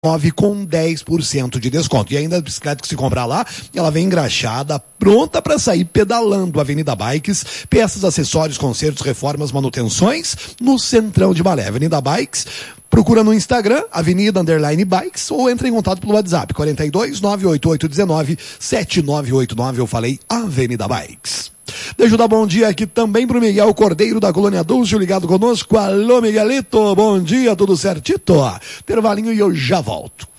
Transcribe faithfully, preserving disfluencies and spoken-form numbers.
nove com dez por cento de desconto. E ainda a bicicleta que se comprar lá, ela vem engraxada, pronta para sair pedalando. Avenida Bikes, peças, acessórios, consertos, reformas, manutenções, no Centrão de Malé. Avenida Bikes, procura no Instagram, Avenida Underline Bikes, ou entra em contato pelo WhatsApp, quarenta e dois, nove oito oito um nove, sete nove oito nove. Eu falei Avenida Bikes. Deixa eu dar bom dia aqui também pro Miguel Cordeiro da Colônia Dulce, ligado conosco. Alô, Miguelito, bom dia, tudo certito? Intervalinho e eu já volto.